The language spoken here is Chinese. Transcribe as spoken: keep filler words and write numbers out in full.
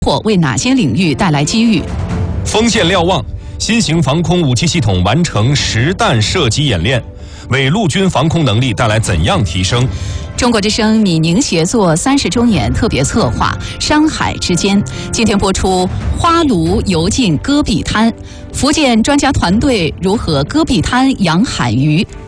或为哪些领域带来机遇？ 锋线瞭望，新型防空武器系统完成实弹射击演练，为陆军防空能力带来怎样提升？ 中国之声米宁协作三十周年特别策划《山海之间》，今天播出花鲈游进戈壁滩，福建专家团队如何戈壁滩养海鱼？